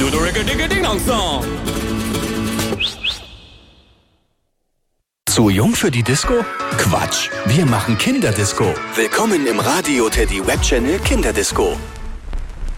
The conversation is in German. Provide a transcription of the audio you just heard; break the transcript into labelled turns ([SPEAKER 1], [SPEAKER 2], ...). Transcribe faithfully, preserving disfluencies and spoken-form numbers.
[SPEAKER 1] Song.
[SPEAKER 2] Zu jung für die Disco? Quatsch, wir machen Kinderdisco. Willkommen im Radio Teddy Webchannel Kinderdisco.